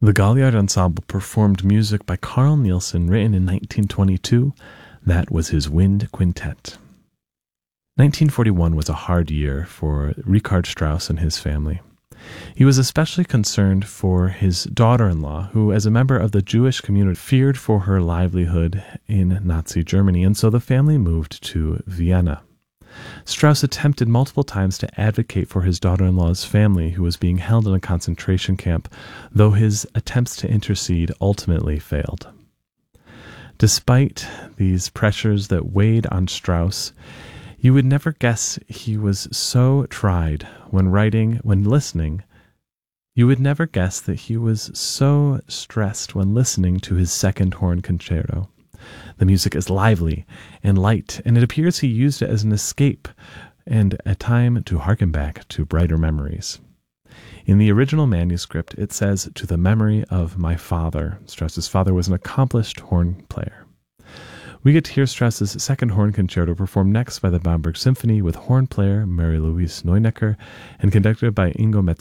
The Galliard Ensemble performed music by Carl Nielsen written in 1922. That was his Wind Quintet. 1941 was a hard year for Richard Strauss and his family. He was especially concerned for his daughter-in-law, who, as a member of the Jewish community, feared for her livelihood in Nazi Germany, and so the family moved to Vienna. Strauss attempted multiple times to advocate for his daughter-in-law's family, who was being held in a concentration camp, though his attempts to intercede ultimately failed. Despite these pressures that weighed on Strauss, you would never guess he was so tried when listening. You would never guess that he was so stressed when listening to his second horn concerto. The music is lively and light, and it appears he used it as an escape and a time to harken back to brighter memories. In the original manuscript, it says, "To the memory of my father." Strauss's father was an accomplished horn player. We get to hear Strauss's second horn concerto performed next by the Bamberg Symphony with horn player Marie-Louise Neunecker and conducted by Ingo Metz